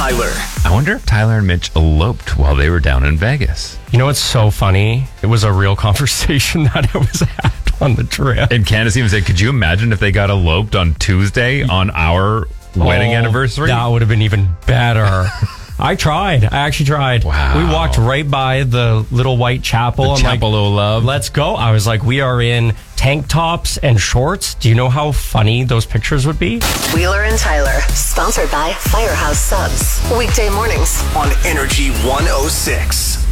Tyler. I wonder if Tyler and Mitch eloped while they were down in Vegas. You know what's so funny? It was a real conversation that I was had on the trip. And Candace even said, could you imagine if they got eloped on Tuesday on our wedding anniversary? That would have been even better. I actually tried. Wow. We walked right by the little white chapel. The Chapel of Love. Let's go. I was like, we are in tank tops and shorts. Do you know how funny those pictures would be? Wheeler and Tyler, sponsored by Firehouse Subs. Weekday mornings On Energy 106.